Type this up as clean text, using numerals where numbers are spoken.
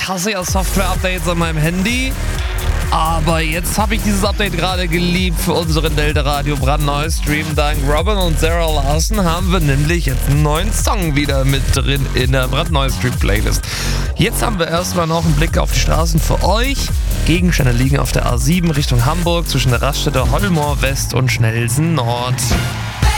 hasse ja Software-Updates an meinem Handy. Aber jetzt habe ich dieses Update gerade geliebt für unseren Delta Radio brandneuen Stream. Dank Robin und Sarah Larson haben wir nämlich jetzt einen neuen Song wieder mit drin in der brandneuen Stream-Playlist. Jetzt haben wir erstmal noch einen Blick auf die Straßen für euch. Gegenstände liegen auf der A7 Richtung Hamburg zwischen der Raststätte Hollmoor West und Schnelsen Nord.